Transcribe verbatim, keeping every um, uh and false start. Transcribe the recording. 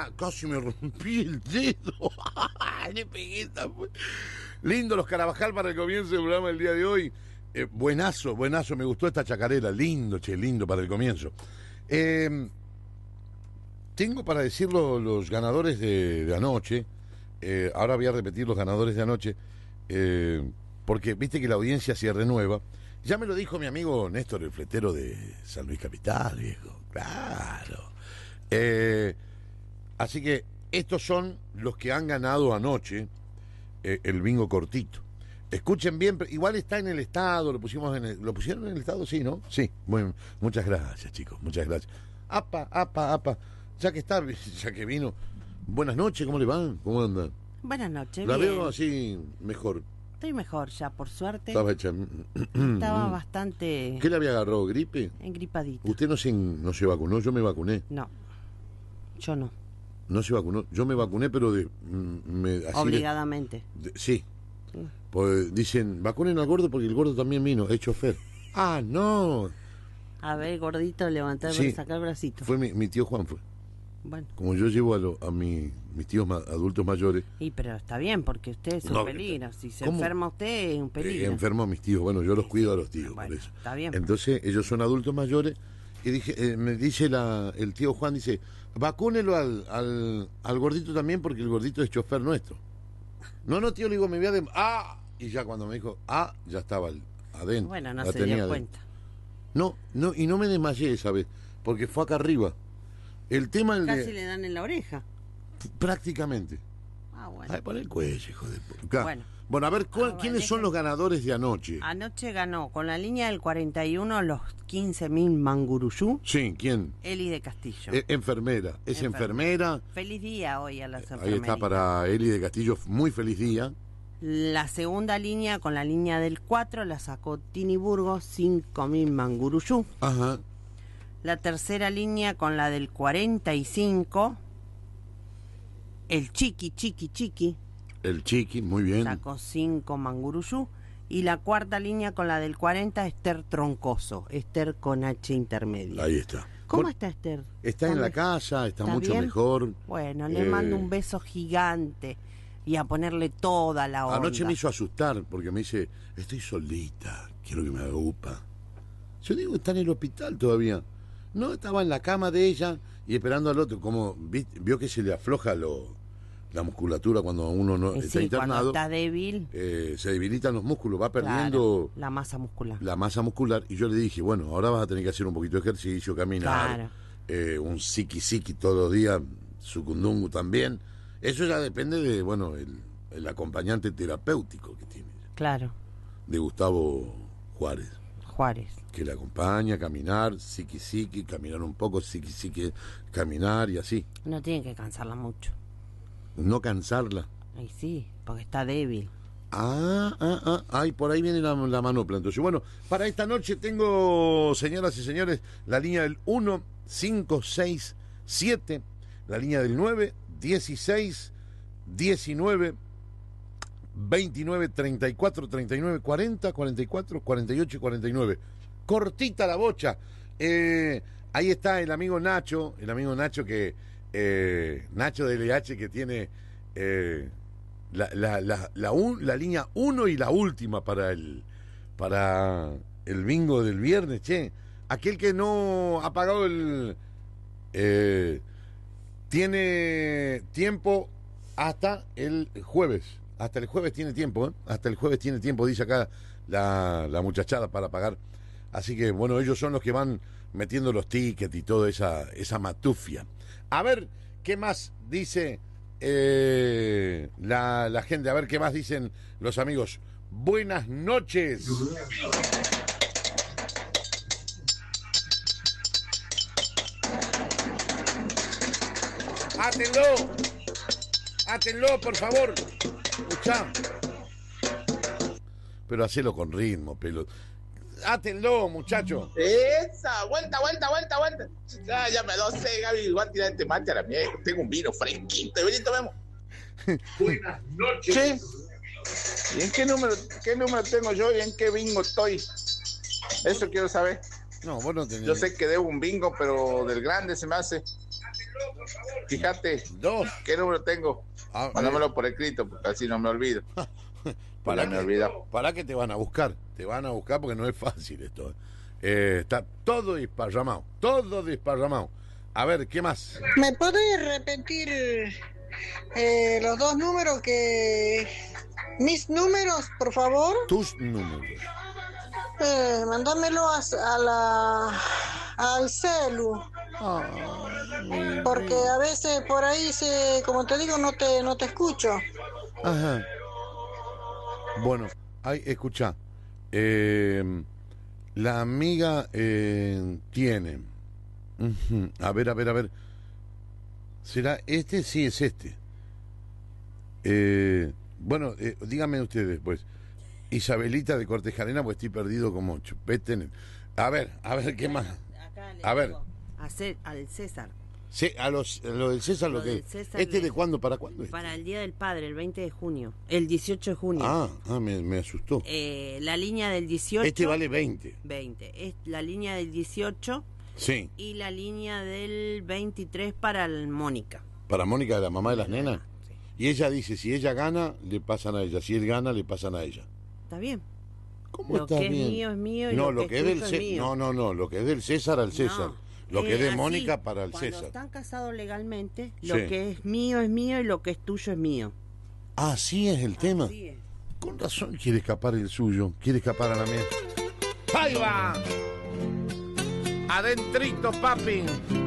Ah, casi me rompí el dedo. Le pegué esta, pues. Lindo los Carabajal para el comienzo del programa del día de hoy. Eh, buenazo, buenazo, me gustó esta chacarera. Lindo, che, lindo para el comienzo. Eh, tengo para decirlo los ganadores de, de anoche. Eh, ahora voy a repetir los ganadores de anoche. Eh, porque viste que la audiencia se renueva. Ya me lo dijo mi amigo Néstor, el fletero de San Luis Capital, viejo. Claro. Eh, así que estos son los que han ganado anoche eh, el bingo cortito. Escuchen bien, igual está en el estado, lo pusimos en el, lo pusieron en el estado, sí, ¿no? Sí, bueno, muchas gracias, chicos, muchas gracias. Apa, apa, apa, ya que está, ya que vino. Buenas noches, ¿cómo le van? ¿Cómo andan? Buenas noches, La bien. veo así mejor. Estoy mejor ya, por suerte. Estaba hecha. Estaba bastante ¿Qué le había agarrado? ¿Gripe? engripadita. Usted no se, no se vacunó, yo me vacuné. No, yo no. No se vacunó, yo me vacuné, pero de. Me, así Obligadamente. de- de- sí. Pues dicen, vacunen al gordo porque el gordo también vino, es chofer. Ah, no. A ver, gordito, levantar, Sí. sacar el bracito. Fue mi, mi tío Juan, fue. Bueno, Como yo llevo a, lo- a mi, mis tíos ma- adultos mayores, y pero está bien, porque usted es un No, peligro. Si se ¿cómo? enferma usted, es un eh, peligro. enfermo a mis tíos. Bueno, yo los cuido a los tíos, Bueno, por eso. está bien. Entonces, ellos son adultos mayores. Y dije, eh, me dice la, el tío Juan, dice, vacúnelo al, al, al gordito también porque el gordito es chofer nuestro. No, no, tío, le digo, me voy a... dem- ¡Ah! Y ya cuando me dijo, ah, ya estaba el- adentro. Bueno, no La se tenía dio adentro. cuenta. No, no, y no me desmayé esa vez, porque fue acá arriba. El tema el Casi de... le dan en la oreja. Prácticamente. Ah, bueno. Ay, por el cuello, hijo de... puta. Bueno. Bueno, a ver, ¿cuál- Ah, ¿quiénes bueno, son dejen- los ganadores de anoche? Anoche ganó con la línea del cuarenta y uno los quince mil manguruyú, Sí, ¿quién? Eli de Castillo. Eh, enfermera. Es Enfermera. enfermera. Feliz día hoy a las Ahí enfermeras. está para Eli de Castillo, muy feliz día. La segunda línea con la línea del cuatro la sacó Tini Burgos, cinco mil manguruyú. Ajá. La tercera línea con la del cuarenta y cinco, el Chiqui, Chiqui, Chiqui, El Chiqui, muy bien. sacó cinco manguruyú. Y la cuarta línea con la del cuarenta, Esther Troncoso, Esther con H intermedia. Ahí está. ¿Cómo Bueno, está Esther? Está en la me- casa, está, ¿Está mucho bien? mejor. Bueno, le Eh, mando un beso gigante y a ponerle toda la onda. Anoche me hizo asustar porque me dice, estoy solita, quiero que me haga upa. Yo digo, está en el hospital todavía. No, estaba en la cama de ella y esperando al otro. Como vi- vio que se le afloja lo, la musculatura cuando uno no Eh, está sí, internado. cuando está débil, eh, se debilitan los músculos, va perdiendo claro, la masa muscular. la masa muscular. Y yo le dije, bueno, ahora vas a tener que hacer un poquito de ejercicio, caminar, Claro. eh, un psiqui psiqui todos los días, sucundungu también. Eso ya depende de, bueno, el, el acompañante terapéutico que tiene, Claro, de Gustavo Juárez, Juárez. que le acompaña a caminar, psiqui psiqui, caminar un poco, psiqui psiqui, caminar y así. No tiene que cansarla mucho. No cansarla. Ay, sí, porque está débil. Ah, ah, ah, ay, por ahí viene la, la manopla. Entonces, bueno, para esta noche tengo, señoras y señores, la línea del uno, cinco, seis, siete, la línea del nueve, dieciséis, diecinueve, veintinueve, treinta y cuatro, treinta y nueve, cuarenta, cuarenta y cuatro, cuarenta y ocho y cuarenta y nueve. Cortita la bocha. Eh, ahí está el amigo Nacho, el amigo Nacho que, eh, Nacho de L H que tiene... Eh, la, la, la, la, un, la línea uno y la última para el para el bingo del viernes, che. Aquel que no ha pagado el eh, tiene tiempo hasta el jueves. Hasta el jueves tiene tiempo, ¿eh? Hasta el jueves tiene tiempo, dice acá la, la muchachada para pagar. Así que, bueno, ellos son los que van metiendo los tickets y toda esa, esa matufia. A ver, ¿qué más dice eh, la, la gente? A ver, ¿qué más dicen los amigos? Buenas noches. Átenlo. Átenlo, por favor. Escuchá. Pero hacelo con ritmo, pelo. Átenlo, muchacho. Esa, vuelta, vuelta, vuelta, vuelta. Ya, ya me lo sé, Gaby. Voy a tirar este mate a la mierda. Tengo un vino fresquito. Vení, tomemos. Buenas noches. Sí. ¿Y en qué número, qué número tengo yo y en qué bingo estoy? Eso quiero saber. No, vos no tenés. Yo sé que debo un bingo, pero del grande se me hace. Fíjate. Dos. ¿Qué número tengo? Ah, Mándamelo eh. por escrito, porque así no me olvido. Para Ya me que, olvidó. para que te van a buscar. Te van a buscar porque no es fácil esto. Eh, está todo desparramado. Todo desparramado. A ver, ¿qué más? ¿Me podés repetir eh, los dos números que... mis números, por favor? Tus números. Eh, mándamelo a, a la... al celu. Porque a veces por ahí, se, como te digo, no te, no te escucho. Ajá. Bueno, ahí, escucha. Eh, la amiga eh, tiene. Uh-huh. A ver, a ver, a ver. ¿Será este? Sí, es este. Eh, bueno, eh, díganme ustedes, pues. Isabelita de Cortejarena, pues estoy perdido como chupete en el... A ver, a ver, ¿qué más? A ver. A C- al César. Sí, a los, a lo del César, lo, Lo que... del César ¿Este le- de cuándo? ¿Para cuándo? Este? Para el Día del Padre, el veinte de junio. El dieciocho de junio. Ah, ah me, me asustó. Eh, la línea del dieciocho. Este vale veinte. veinte. Es la línea del dieciocho Sí. y la línea del veintitrés para el Mónica. Para Mónica, la mamá de las nenas. Sí. Y ella dice, si ella gana, le pasan a ella. Si él gana, le pasan a ella. ¿Está bien? ¿Cómo Lo está que es bien? mío es mío y no, lo lo que que es es del tuyo es Cé- mío. No, no, no, lo que es del César al César. No. Lo que Eh, es de así, Mónica para el cuando César. están casados legalmente, lo Sí. que es mío es mío y lo que es tuyo es mío. Así es el tema. Así es. Con razón quiere escapar el suyo, quiere escapar a la mía. ¡Ahí va! Adentrito, papi.